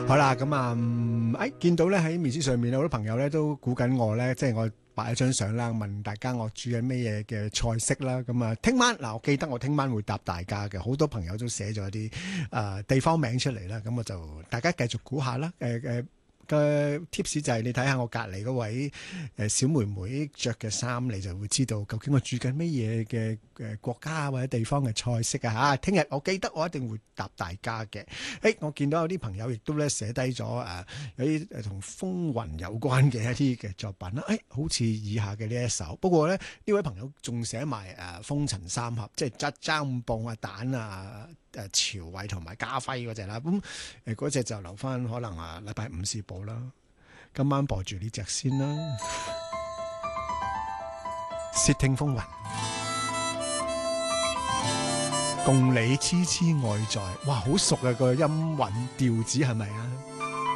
好啦，咁啊，見到咧喺面書上面好多朋友咧都估緊我咧，即係我擺一張相啦，問大家我煮緊咩嘢嘅菜式啦。咁啊，聽晚嗱，我記得我聽晚會答大家嘅，好多朋友都寫咗一啲地方名出嚟啦。咁我就大家繼續估下啦。嘅 tips 就係你睇下我隔離嗰位小妹妹着嘅衫，你就會知道究竟我煮緊乜嘢嘅國家或者地方嘅菜式啊嚇！聽日我記得我一定會答大家嘅。我見到有啲朋友亦都咧寫低咗有啲同風雲有關嘅一啲嘅作品啦。好似以下嘅呢一首，不過咧呢位朋友仲寫埋風塵三俠，即係爭磅啊蛋啊。朝偉同埋家輝嗰隻啦，咁嗰隻就留翻可能禮拜五試播啦。今晚播住呢隻先啦，竊聽風雲，共你痴痴愛在，哇，好熟啊個音韻調子係咪啊？